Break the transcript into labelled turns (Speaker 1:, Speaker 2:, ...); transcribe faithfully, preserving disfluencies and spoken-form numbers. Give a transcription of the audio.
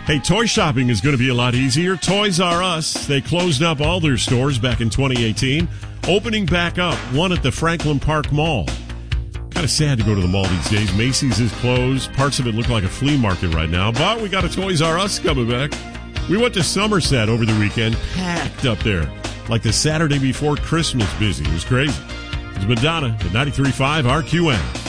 Speaker 1: Hey, toy shopping is going to be a lot easier. Toys R Us, they closed up all their stores back in twenty eighteen. Opening back up, one at the Franklin Park Mall. Kind of sad to go to the mall these days. Macy's is closed. Parts of it look like a flea market right now. But we got a Toys R Us coming back. We went to Somerset over the weekend. Packed up there. Like the Saturday before Christmas busy. It was crazy. It's Madonna at ninety-three point five R Q M.